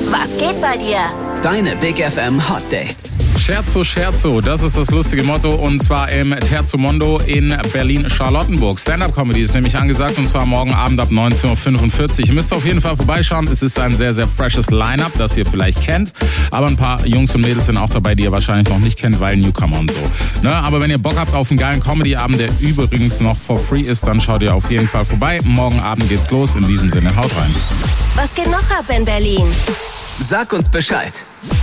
Was geht bei dir? Deine Big FM Hot Dates. Scherzo, Scherzo, das ist das lustige Motto, und zwar im Terzo Mondo in Berlin-Charlottenburg. Stand-Up-Comedy ist nämlich angesagt, und zwar morgen Abend ab 19.45 Uhr. Ihr müsst auf jeden Fall vorbeischauen. Es ist ein sehr, sehr freshes Line-Up, das ihr vielleicht kennt. Aber ein paar Jungs und Mädels sind auch dabei, die ihr wahrscheinlich noch nicht kennt, weil Newcomer und so. Ne? Aber wenn ihr Bock habt auf einen geilen Comedy-Abend, der übrigens noch for free ist, dann schaut ihr auf jeden Fall vorbei. Morgen Abend geht's los. In diesem Sinne, haut rein. Was geht noch ab in Berlin? Sag uns Bescheid.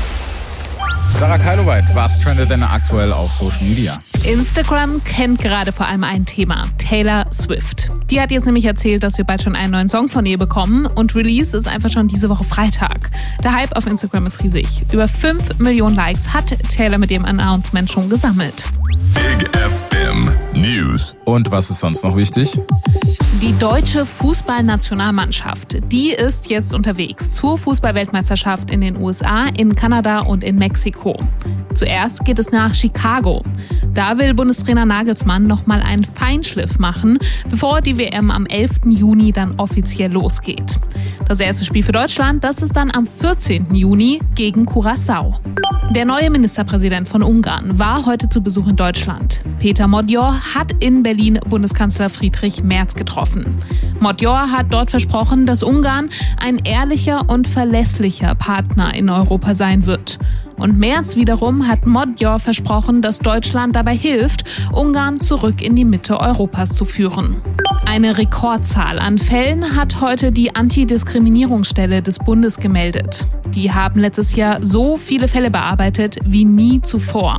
Sarah Keiloweit, was trendet denn aktuell auf Social Media? Instagram kennt gerade vor allem ein Thema, Taylor Swift. Die hat jetzt nämlich erzählt, dass wir bald schon einen neuen Song von ihr bekommen, und Release ist einfach schon diese Woche Freitag. Der Hype auf Instagram ist riesig. Über 5 Millionen Likes hat Taylor mit dem Announcement schon gesammelt. Big FM News. Und was ist sonst noch wichtig? Die deutsche Fußballnationalmannschaft, die ist jetzt unterwegs zur Fußballweltmeisterschaft in den USA, in Kanada und in Mexiko. Zuerst geht es nach Chicago. Da will Bundestrainer Nagelsmann nochmal einen Feinschliff machen, bevor die WM am 11. Juni dann offiziell losgeht. Das erste Spiel für Deutschland, das ist dann am 14. Juni gegen Curaçao. Der neue Ministerpräsident von Ungarn war heute zu Besuch in Deutschland. Peter Modjor hat in Berlin Bundeskanzler Friedrich Merz getroffen. Modjor hat dort versprochen, dass Ungarn ein ehrlicher und verlässlicher Partner in Europa sein wird. Und Merz wiederum hat Modjor versprochen, dass Deutschland dabei hilft, Ungarn zurück in die Mitte Europas zu führen. Eine Rekordzahl an Fällen hat heute die Antidiskriminierungsstelle des Bundes gemeldet. Die haben letztes Jahr so viele Fälle bearbeitet wie nie zuvor.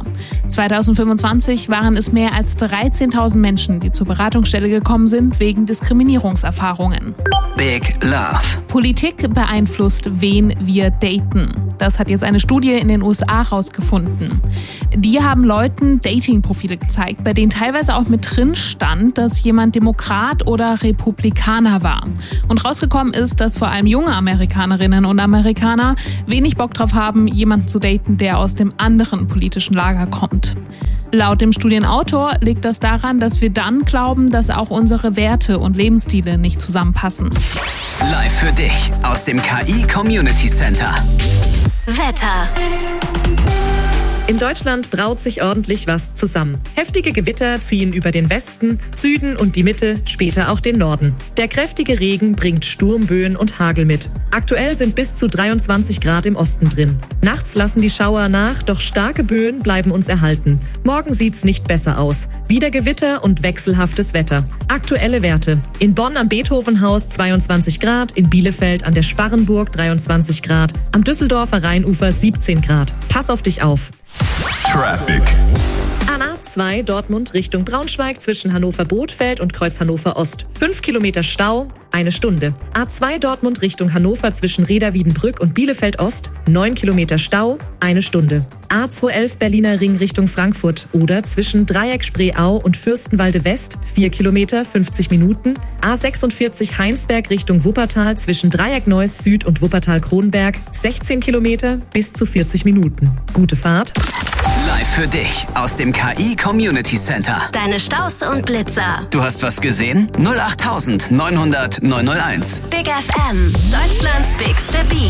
2025 waren es mehr als 13.000 Menschen, die zur Beratungsstelle gekommen sind wegen Diskriminierungserfahrungen. Big Love. Politik beeinflusst, wen wir daten. Das hat jetzt eine Studie in den USA rausgefunden. Die haben Leuten Dating-Profile gezeigt, bei denen teilweise auch mit drin stand, dass jemand Demokrat oder Republikaner war. Und rausgekommen ist, dass vor allem junge Amerikanerinnen und Amerikaner wenig Bock drauf haben, jemanden zu daten, der aus dem anderen politischen Lager kommt. Laut dem Studienautor liegt das daran, dass wir dann glauben, dass auch unsere Werte und Lebensstile nicht zusammenpassen. Live für dich aus dem KI Community Center. Wetter. In Deutschland braut sich ordentlich was zusammen. Heftige Gewitter ziehen über den Westen, Süden und die Mitte, später auch den Norden. Der kräftige Regen bringt Sturmböen und Hagel mit. Aktuell sind bis zu 23 Grad im Osten drin. Nachts lassen die Schauer nach, doch starke Böen bleiben uns erhalten. Morgen sieht's nicht besser aus. Wieder Gewitter und wechselhaftes Wetter. Aktuelle Werte. In Bonn am Beethovenhaus 22 Grad, in Bielefeld an der Sparrenburg 23 Grad, am Düsseldorfer Rheinufer 17 Grad. Pass auf dich auf. Traffic. A2 Dortmund Richtung Braunschweig zwischen Hannover-Bothfeld und Kreuz Hannover-Ost. 5 Kilometer Stau, 1 Stunde. A2 Dortmund Richtung Hannover zwischen Reda-Wiedenbrück und Bielefeld-Ost. 9 Kilometer Stau, 1 Stunde. A211 Berliner Ring Richtung Frankfurt oder zwischen Dreieck Spreeau und Fürstenwalde West. 4 Kilometer, 50 Minuten. A46 Heinsberg Richtung Wuppertal zwischen Dreieck Neuss Süd und Wuppertal-Kronberg. 16 Kilometer bis zu 40 Minuten. Gute Fahrt. Live für dich aus dem KI Community Center. Deine Staus und Blitzer. Du hast was gesehen? 08900 901. Big FM, Deutschlands bigste Beat.